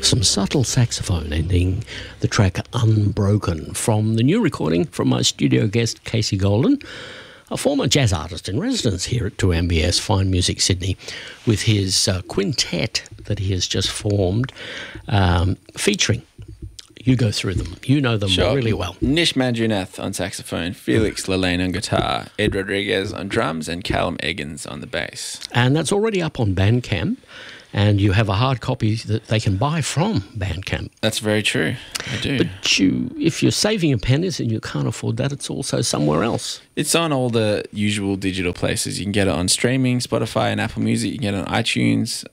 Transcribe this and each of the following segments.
Some subtle saxophone ending the track Unbroken from the new recording from my studio guest Casey Golden, a former jazz artist in residence here at 2MBS Fine Music Sydney, with his quintet that he has just formed, featuring. You go through them. You know them really well. Nish Manjunath on saxophone, Felix Lelaine on guitar, Ed Rodriguez on drums, and Callum Eggins on the bass. And that's already up on Bandcamp, and you have a hard copy that they can buy from Bandcamp. That's very true. I do. But if you're saving your pennies and you can't afford that, it's also somewhere else. It's on all the usual digital places. You can get it on streaming, Spotify and Apple Music. You can get it on iTunes,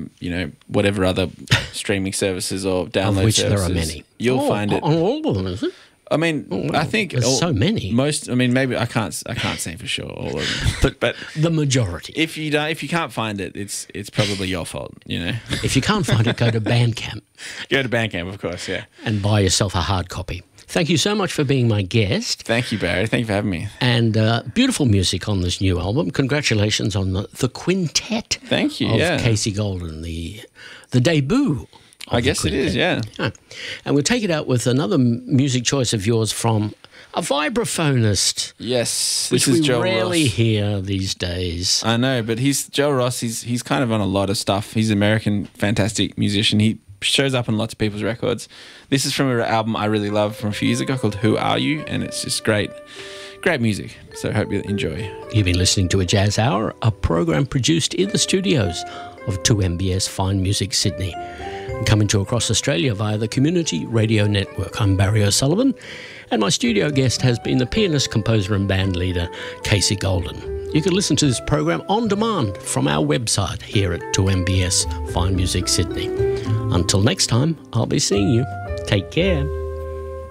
whatever other streaming services or download of which services. There are many. You'll find it. On all of them, is it? I mean, I think there's so many. Most. I mean, maybe I can't say for sure all of them, but the majority. If you can't find it, it's probably your fault. If you can't find it, go to Bandcamp. Go to Bandcamp, of course, yeah, and buy yourself a hard copy. Thank you so much for being my guest. Thank you, Barry. Thank you for having me. And beautiful music on this new album. Congratulations on the quintet. Thank you. Of Casey Golden, the debut. I guess it is, yeah. And we'll take it out with another music choice of yours from a vibraphonist. Yes, which this is we Joel rarely Ross. hear these days. I know, but Joel Ross. He's kind of on a lot of stuff. He's an American, fantastic musician. He shows up on lots of people's records. This is from an album I really love from a few years ago called Who Are You? And it's just great music. So I hope you enjoy. You've been listening to A Jazz Hour, a program produced in the studios of 2MBS Fine Music Sydney. Coming to across Australia via the Community Radio Network. I'm Barry O'Sullivan, and my studio guest has been the pianist, composer and band leader, Casey Golden. You can listen to this program on demand from our website here at 2MBS Fine Music Sydney. Until next time, I'll be seeing you. Take care.